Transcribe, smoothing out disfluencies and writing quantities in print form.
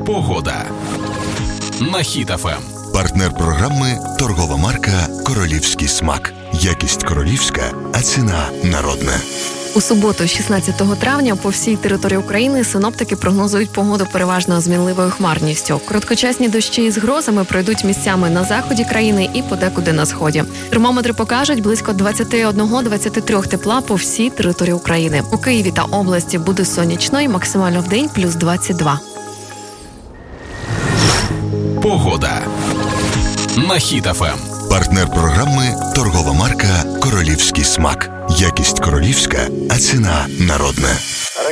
Погода на Хіт ФМ. Партнер програми – торгова марка «Королівський смак». Якість королівська, а ціна народна. У суботу, 16 травня, по всій території України синоптики прогнозують погоду переважно з мінливою хмарністю. Короткочасні дощі із грозами пройдуть місцями на заході країни і подекуди на сході. Термометри покажуть близько 21-23 тепла по всій території України. У Києві та області буде сонячно і максимально вдень плюс 22. Погода на Хіт ФМ. Партнер програми – торгова марка «Королівський смак». Якість королівська, а ціна народна.